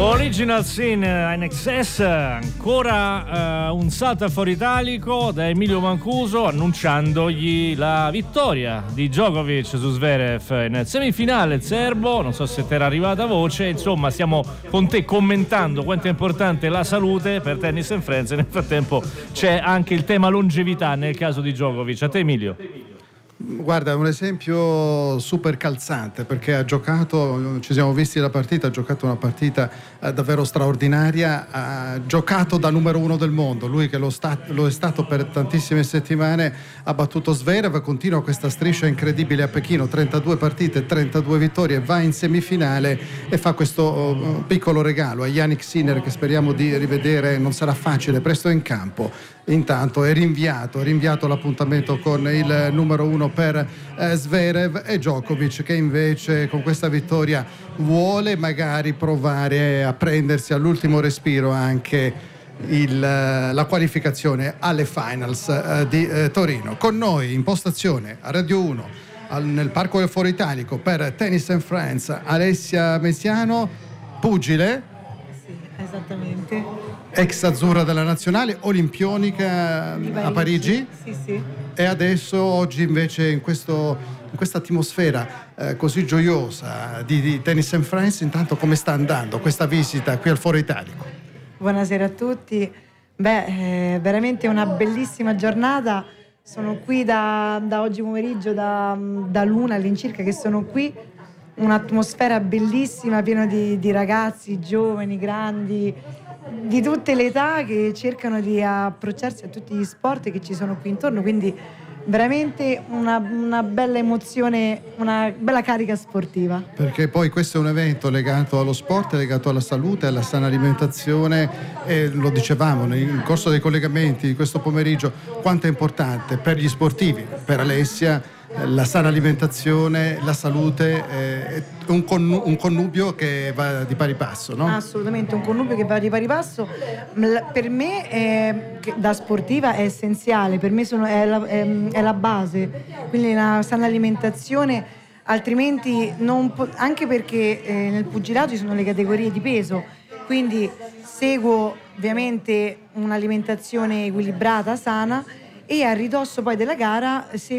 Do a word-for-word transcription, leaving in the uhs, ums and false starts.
Original Sin in excess, ancora uh, un salto a fuori italico da Emilio Mancuso annunciandogli la vittoria di Djokovic su Zverev in semifinale. Il serbo, non so se ti era arrivata voce, insomma stiamo con te commentando quanto è importante la salute per Tennis and Friends. Nel frattempo c'è anche il tema longevità nel caso di Djokovic. A te Emilio. Guarda, un esempio super calzante, perché ha giocato, ci siamo visti la partita, ha giocato una partita eh, davvero straordinaria, ha giocato da numero uno del mondo, lui che lo, sta, lo è stato per tantissime settimane, ha battuto Zverev, continua questa striscia incredibile a Pechino, trentadue partite, trentadue vittorie, va in semifinale e fa questo uh, piccolo regalo a Jannik Sinner, che speriamo di rivedere, non sarà facile, presto in campo. Intanto è rinviato, è rinviato l'appuntamento con il numero uno per eh, Zverev, e Djokovic che invece con questa vittoria vuole magari provare a prendersi all'ultimo respiro anche il, la qualificazione alle finals eh, di eh, Torino. Con noi in postazione a Radio uno al, nel Parco del Foro Italico per Tennis and Friends Alessia Mesiano, pugile. Sì, esattamente. Ex azzurra della nazionale, olimpionica Parigi. a Parigi. Sì, sì. E adesso oggi invece in, questo, in questa atmosfera eh, così gioiosa di, di Tennis and Friends, intanto come sta andando questa visita qui al Foro Italico? Buonasera a tutti. Beh, è veramente una bellissima giornata. Sono qui da, da oggi pomeriggio, da, da l'una all'incirca che sono qui. Un'atmosfera bellissima, piena di, di ragazzi, giovani, grandi, di tutte le età, che cercano di approcciarsi a tutti gli sport che ci sono qui intorno, quindi veramente una, una bella emozione, una bella carica sportiva. Perché poi questo è un evento legato allo sport, legato alla salute, alla sana alimentazione, e lo dicevamo nel corso dei collegamenti di questo pomeriggio quanto è importante per gli sportivi, per Alessia, la sana alimentazione, la salute, è un, connu- un connubio che va di pari passo, no? Assolutamente, un connubio che va di pari passo. Per me è, da sportiva è essenziale, per me sono, è, la, è, è la base, quindi la sana alimentazione, altrimenti non po- anche perché eh, nel pugilato ci sono le categorie di peso, quindi seguo ovviamente un'alimentazione equilibrata, sana, e a ridosso poi della gara se